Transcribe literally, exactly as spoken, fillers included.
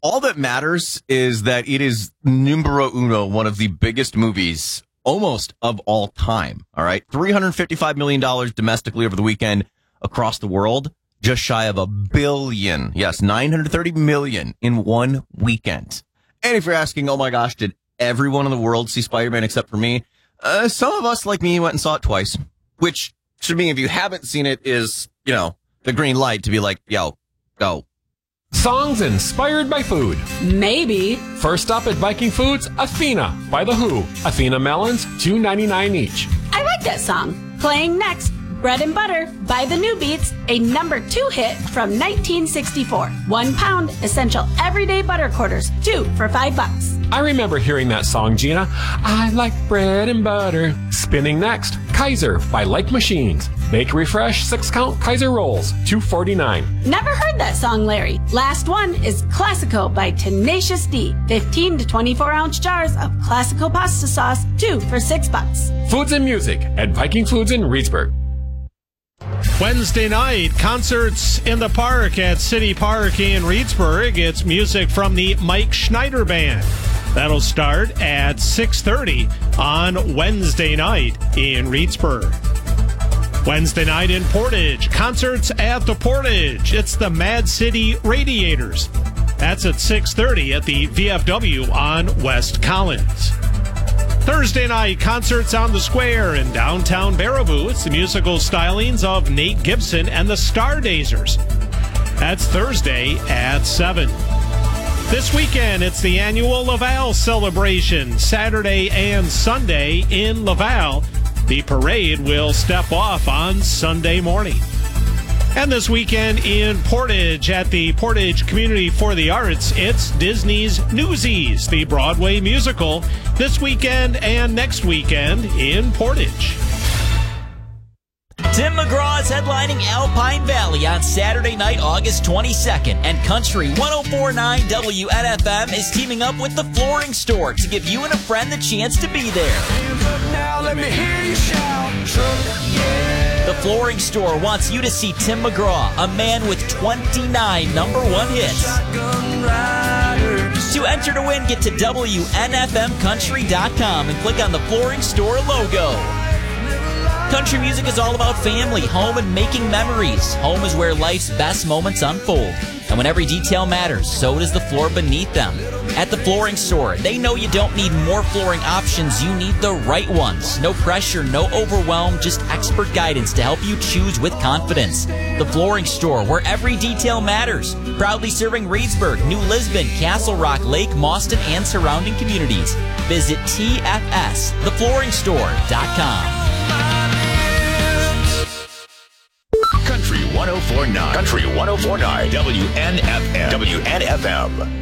all that matters is that it is numero uno, one of the biggest movies almost of all time. All right. three hundred fifty-five million dollars domestically over the weekend across the world, just shy of a billion. Yes, nine hundred thirty million in one weekend. And if you're asking, oh my gosh, did everyone in the world see Spider-Man except for me? Uh, some of us, like me, went and saw it twice, which should mean if you haven't seen it is, you know, the green light to be like, yo, go. Songs inspired by food. Maybe. First up at Viking Foods, Athena by The Who. Athena melons, two ninety-nine each. I like that song. Playing next, Bread and Butter by The New Beats, a number two hit from nineteen sixty-four. One pound, essential everyday butter quarters, two for five bucks. I remember hearing that song, Gina. I like bread and butter. Spinning next, Kaiser by Like Machines. Bakery Fresh, six count Kaiser rolls, two forty-nine. Never heard that song, Larry. Last one is Classico by Tenacious D. fifteen to twenty-four ounce jars of Classico pasta sauce, two for six bucks. Foods and music at Viking Foods in Reedsburg. Wednesday night, concerts in the park at City Park in Reedsburg. It's music from the Mike Schneider Band. That'll start at six thirty on Wednesday night in Reedsburg. Wednesday night in Portage, concerts at the Portage. It's the Mad City Radiators. That's at six thirty at the V F W on West Collins. Thursday night, concerts on the Square in downtown Baraboo. It's the musical stylings of Nate Gibson and the Stardazers. That's Thursday at seven. This weekend, it's the annual Laval celebration, Saturday and Sunday in Laval. The parade will step off on Sunday morning. And this weekend in Portage at the Portage Community for the Arts, it's Disney's Newsies, the Broadway musical, this weekend and next weekend in Portage. Tim McGraw is headlining Alpine Valley on Saturday night, August twenty-second. And Country one oh four point nine W N F M is teaming up with the Flooring Store to give you and a friend the chance to be there. Hands up now, let me hear you shout. Yeah. The Flooring Store wants you to see Tim McGraw, a man with twenty-nine number one hits. To enter to win, get to W N F M country dot com and click on the Flooring Store logo. Country music is all about family, home, and making memories. Home is where life's best moments unfold. And when every detail matters, so does the floor beneath them. At the Flooring Store, they know you don't need more flooring options, you need the right ones. No pressure, no overwhelm, just expert guidance to help you choose with confidence. The Flooring Store, where every detail matters. Proudly serving Reedsburg, New Lisbon, Castle Rock, Lake, Mauston, and surrounding communities. Visit T F S the flooring store dot com. Country one oh four point nine. Country one oh four point nine. W N F M. W N F M.